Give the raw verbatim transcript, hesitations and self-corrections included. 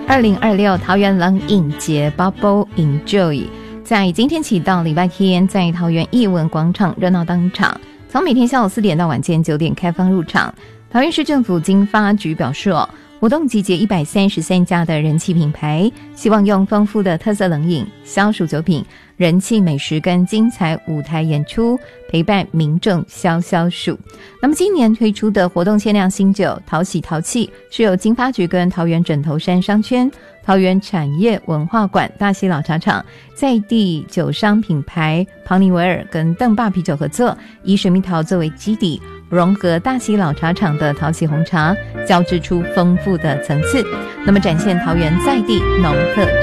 二零二六桃园冷饮节 Bubble Enjoy 在今天起到礼拜天，在桃园艺文广场热闹登场，从每天下午四点到晚间九点开放入场。桃园市政府经发局表示哦，活动集结一百三十三家的人气品牌，希望用丰富的特色冷饮、消暑酒品、人气美食跟精彩舞台演出陪伴民众消消暑。那么今年推出的活动限量新酒淘喜淘气，是由经发局跟桃园枕头山商圈、桃园产业文化馆、大溪老茶厂在地酒商品牌庞尼维尔跟邓爸啤酒合作，以水蜜桃作为基底，融合大溪老茶厂的淘喜红茶，交织出丰富的层次，那么展现桃园在地农特